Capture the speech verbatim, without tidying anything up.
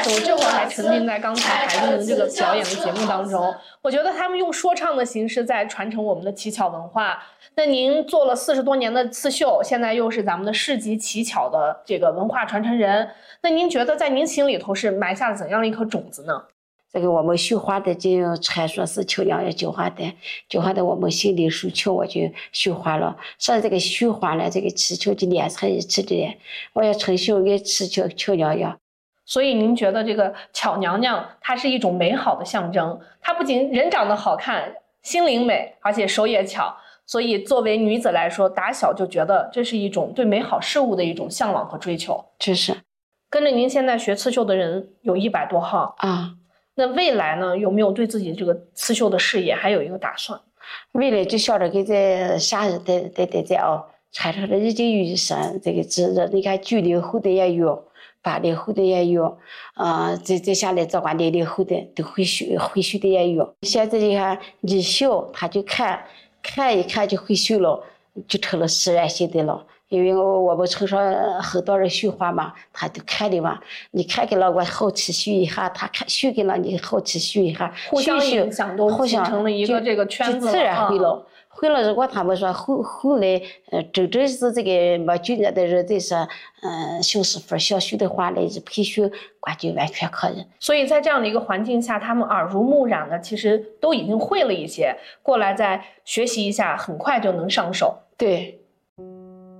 思，我这会儿还沉浸在刚才孩子们这个表演的节目当中。我觉得他们用说唱的形式在传承我们的乞巧文化。那您做了四十多年的刺绣，现在又是咱们的市级乞巧的这个文化传承人，那您觉得在您心里头是埋下了怎样的一颗种子呢？ 这个我们绣花的就传说是秋娘要浇花的，浇花的我们心里抒情，我就绣花了。所以这个绣花呢，这个祈求就连成一起的，我要承绣给祈求秋娘要。 所以您觉得这个巧娘娘她是一种美好的象征，她不仅人长得好看，心灵美，而且手也巧。所以作为女子来说，打小就觉得这是一种对美好事物的一种向往和追求。 这是。 跟着您现在学刺绣的人有一百多号啊。 那未来呢，有没有对自己这个刺绣的事业还有一个打算？ 未来就想着给这下一代代代在哦，传承的已经有上这个知识，你看九零后的也有，八零后的也有，啊、呃，再再下来早晚零零后的都会绣，会绣的也有。现在你看你绣，他就看看一看就会绣了，就成了自然性的了。因为我我们村上很多人绣花嘛，他都看的嘛，你看给了我好奇绣一下，他看绣给了你好奇绣一下， 互相影响都形成了一个这个圈子， 就自然会了。会了，如果他们说后后来，呃，真正是这个没经验的人在说，嗯，绣师傅想绣的话来是培训，那就完全可以。 所以在这样的一个环境下，他们耳濡目染的，其实都已经会了一些，过来再学习一下，很快就能上手。 对。